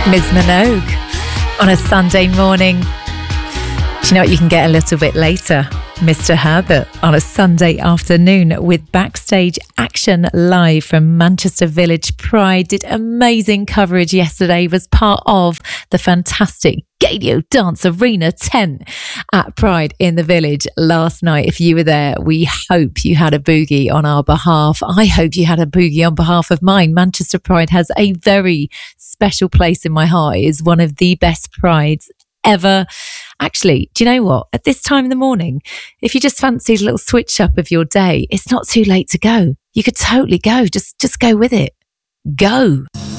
Ms. Minogue on a Sunday morning. Do you know what you can get a little bit later? Mr. Herbert on a Sunday afternoon with backstage action live from Manchester Village Pride. Did amazing coverage yesterday, was part of the fantastic Gaydio Dance Arena tent at Pride in the Village last night. If you were there, we hope you had a boogie on our behalf. I hope you had a boogie on behalf of mine. Manchester Pride has a very special place in my heart. It is one of the best prides ever. Actually, do you know what? At this time in the morning, if you just fancied a little switch up of your day, it's not too late to go. You could totally go. Just go with it. Go.